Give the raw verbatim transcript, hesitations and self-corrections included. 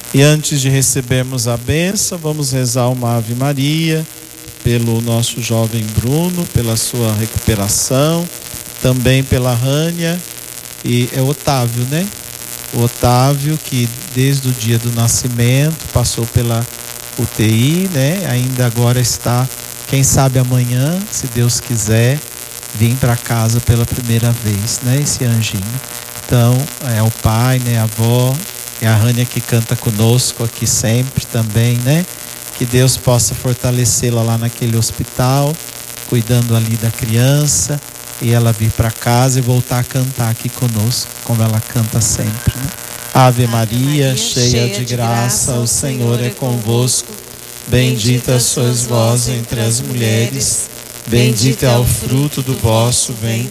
E antes de recebermos a bênção, vamos rezar uma Ave Maria pelo nosso jovem Bruno, pela sua recuperação, também pela Rânia e é Otávio, né? O Otávio que desde o dia do nascimento passou pela U T I, né? Ainda agora está, quem sabe amanhã, se Deus quiser, vir para casa pela primeira vez, né? Esse anjinho. Então, é o pai, né? A avó, é a Rânia que canta conosco aqui sempre também, né? Que Deus possa fortalecê-la lá naquele hospital, cuidando ali da criança, e ela vir para casa e voltar a cantar aqui conosco, como ela canta sempre, né? Ave Maria, cheia de graça, o Senhor é convosco. Bendita sois vós entre as mulheres, bendito é o fruto do vosso ventre,